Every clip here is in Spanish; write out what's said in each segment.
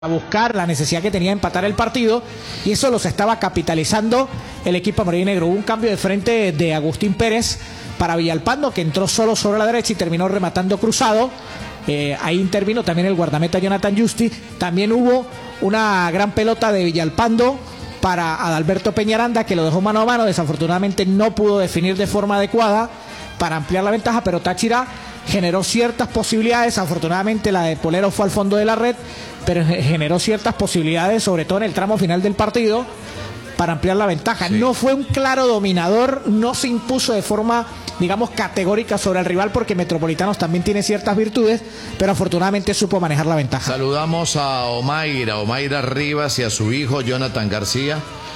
a buscar la necesidad que tenía de empatar el partido, y eso los estaba capitalizando el equipo amarillo-negro. Hubo un cambio de frente de Agustín Pérez para Villalpando, que entró solo sobre la derecha y terminó rematando cruzado. Ahí intervino también el guardameta Jonathan Justi. También hubo una gran pelota de Villalpando para Adalberto Peñaranda, que lo dejó mano a mano. Desafortunadamente no pudo definir de forma adecuada para ampliar la ventaja, pero Táchira generó ciertas posibilidades. Afortunadamente la de Polero fue al fondo de la red, pero generó ciertas posibilidades, sobre todo en el tramo final del partido, para ampliar la ventaja. Sí. No fue un claro dominador, no se impuso de forma, digamos, categórica sobre el rival, porque Metropolitanos también tiene ciertas virtudes, pero afortunadamente supo manejar la ventaja. Saludamos a Omaira Rivas y a su hijo Jonathan García.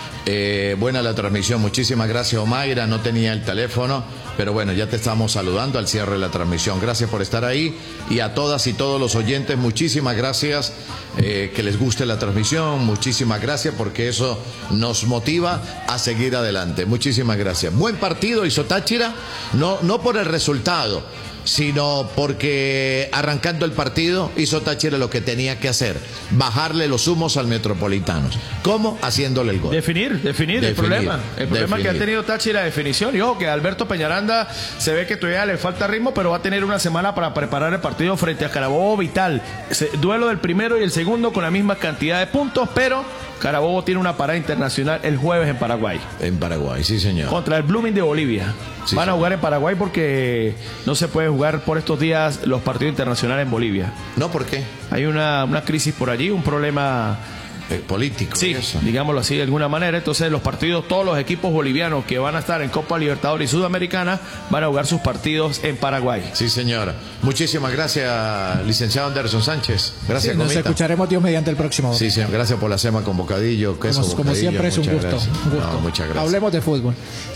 Buena la transmisión, muchísimas gracias Omaira, no tenía el teléfono, pero bueno, ya te estamos saludando al cierre de la transmisión. Gracias por estar ahí, y a todas y todos los oyentes, muchísimas gracias, que les guste la transmisión, muchísimas gracias, porque eso nos motiva a seguir adelante. Muchísimas gracias. Buen partido hizo Táchira, no por el resultado, sino porque arrancando el partido hizo Táchira lo que tenía que hacer: bajarle los humos al Metropolitanos. ¿Cómo? Haciéndole el gol. Definir. El problema que ha tenido Táchira, definición. Y ojo, que Alberto Peñaranda se ve que todavía le falta ritmo, pero va a tener una semana para preparar el partido frente a Carabobo. Vital. Duelo del primero y el segundo con la misma cantidad de puntos, pero Carabobo tiene una parada internacional el jueves en Paraguay. En Paraguay, sí señor. Contra el Blooming de Bolivia. Sí, van a jugar en Paraguay porque no se puede jugar por estos días los partidos internacionales en Bolivia. ¿No? ¿Por qué? Hay una crisis por allí, un problema político. Sí, eso, digámoslo así de alguna manera. Entonces los partidos, todos los equipos bolivianos que van a estar en Copa Libertadores y Sudamericana van a jugar sus partidos en Paraguay. Sí, señora. Muchísimas gracias, licenciado Anderson Sánchez. Gracias, sí, nos escucharemos Dios mediante el próximo. Sí, señor. Gracias por la sema con bocadillo, queso, como bocadillo. Siempre es un gusto. Gracias. Un gusto. No, muchas gracias. Hablemos de fútbol.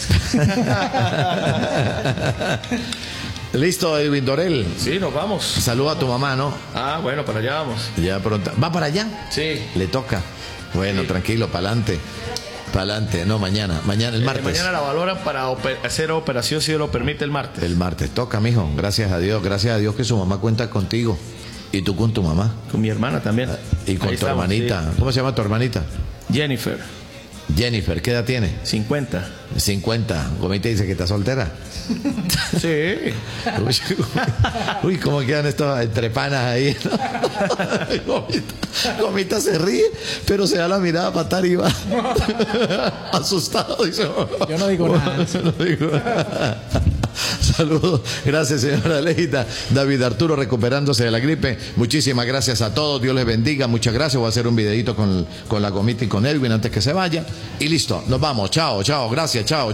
¿Listo, Edwin Dorel? Sí, nos vamos. Saluda a tu mamá, ¿no? Ah, bueno, para allá vamos. Ya pronto. ¿Va para allá? Sí. Le toca. Bueno, sí. Tranquilo, para adelante. Para adelante, no, mañana el martes. Mañana la valoran para hacer operación, si Dios lo permite, el martes. El martes, toca, mijo. Gracias a Dios que su mamá cuenta contigo. ¿Y tú con tu mamá? Con mi hermana también. Y con tu hermanita. Sí. ¿Cómo se llama tu hermanita? Jennifer, ¿qué edad tiene? 50. Gomita dice que está soltera. Sí. Uy, cómo quedan estos entre panas ahí, ¿no? Gomita se ríe, pero se da la mirada para arriba. Asustado, dice. Yo no digo nada. No digo nada. Saludos, gracias señora Leita. David Arturo recuperándose de la gripe. Muchísimas gracias a todos, Dios les bendiga, muchas gracias. Voy a hacer un videito con la Gomita y con Edwin antes que se vaya. Y listo, nos vamos, chao, gracias, chao.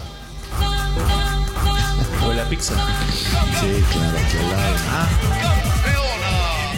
¿O la pizza? Sí, claro,